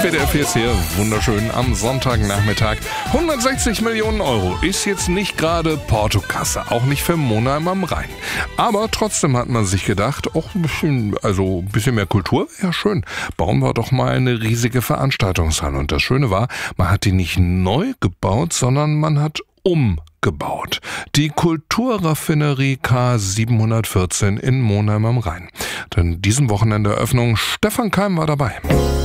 WDR 4 ist hier, wunderschön am Sonntagnachmittag. 160 Millionen Euro ist jetzt nicht gerade Portokasse, auch nicht für Monheim am Rhein. Aber trotzdem hat man sich gedacht, ein bisschen mehr Kultur, ja schön, bauen wir doch mal eine riesige Veranstaltungshalle. Und das Schöne war, man hat die nicht neu gebaut, sondern man hat umgebaut. Die Kulturraffinerie K714 in Monheim am Rhein. Denn diesem Wochenende Eröffnung, Stefan Keim war dabei.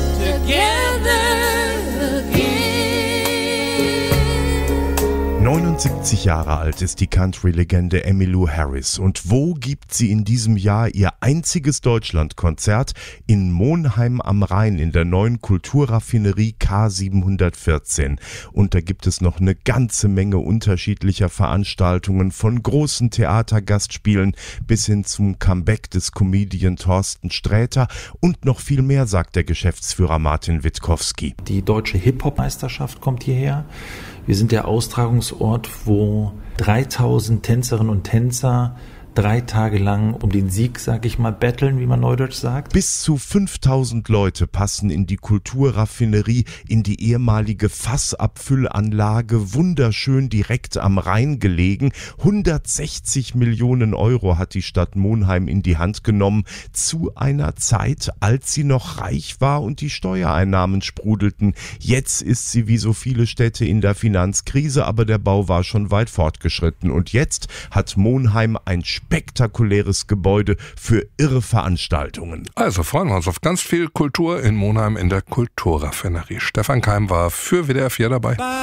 79 Jahre alt ist die Country-Legende Emmylou Harris. Und wo gibt sie in diesem Jahr ihr einziges Deutschlandkonzert? In Monheim am Rhein in der neuen Kulturraffinerie K714. Und da gibt es noch eine ganze Menge unterschiedlicher Veranstaltungen, von großen Theatergastspielen bis hin zum Comeback des Comedian Thorsten Sträter und noch viel mehr, sagt der Geschäftsführer Martin Witkowski. Die deutsche Hip-Hop-Meisterschaft kommt hierher. Wir sind der Austragungsort, wo 3000 Tänzerinnen und Tänzer 3 Tage lang um den Sieg, battlen, wie man neudeutsch sagt. Bis zu 5000 Leute passen in die Kulturraffinerie, in die ehemalige Fassabfüllanlage, wunderschön direkt am Rhein gelegen. 160 Millionen Euro hat die Stadt Monheim in die Hand genommen, zu einer Zeit, als sie noch reich war und die Steuereinnahmen sprudelten. Jetzt ist sie wie so viele Städte in der Finanzkrise, aber der Bau war schon weit fortgeschritten. Und jetzt hat Monheim ein spektakuläres Gebäude für irre Veranstaltungen. Also freuen wir uns auf ganz viel Kultur in Monheim in der Kulturraffinerie. Stefan Keim war für WDR 4 dabei.